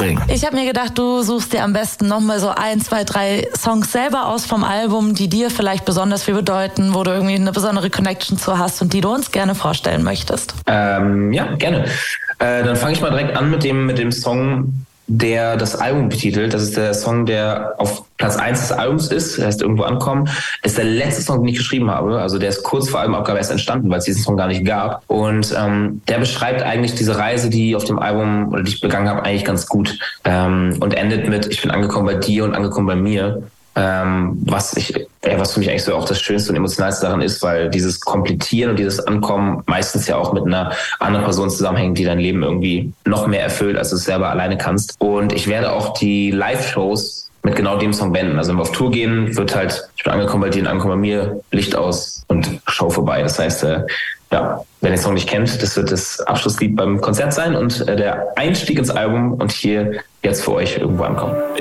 mitbringen. Ich habe mir gedacht, du suchst dir am besten nochmal so 1, 2, 3 Songs selber aus vom Album, die dir vielleicht besonders viel bedeuten, wo du irgendwie eine besondere Connection zu hast und die du uns gerne vorstellen möchtest. Ja, gerne. Dann fange ich mal direkt an mit dem Song, der das Album betitelt. Das ist der Song, der auf Platz 1 des Albums ist, der heißt Irgendwo ankommen. Ist der letzte Song, den ich geschrieben habe. Also der ist kurz vor Albumabgabe erst entstanden, weil es diesen Song gar nicht gab. Und der beschreibt eigentlich diese Reise, die auf dem Album oder die ich begangen habe, eigentlich ganz gut. Und endet mit: Ich bin angekommen bei dir und angekommen bei mir. Was für mich eigentlich so auch das Schönste und Emotionalste daran ist, weil dieses Komplettieren und dieses Ankommen meistens ja auch mit einer anderen Person zusammenhängt, die dein Leben irgendwie noch mehr erfüllt, als du es selber alleine kannst. Und ich werde auch die Live-Shows mit genau dem Song beenden. Also wenn wir auf Tour gehen, wird halt Ich bin angekommen bei dir und angekommen bei mir, Licht aus und Show vorbei. Das heißt, wer den Song nicht kennt, das wird das Abschlusslied beim Konzert sein und der Einstieg ins Album und hier jetzt für euch Irgendwo ankommen.